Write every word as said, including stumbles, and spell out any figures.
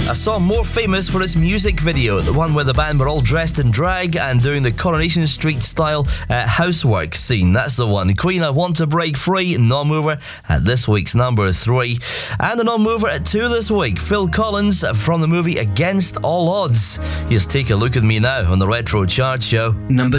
A song more famous for its music video, the one where the band were all dressed in drag and doing the Coronation Street style uh, housework scene. That's the one. Queen, I Want to Break Free, non-mover at this week's number three. And a non-mover at two this week, Phil Collins from the movie Against All Odds. Here's Take a Look at Me Now on the Retro Chart Show. Number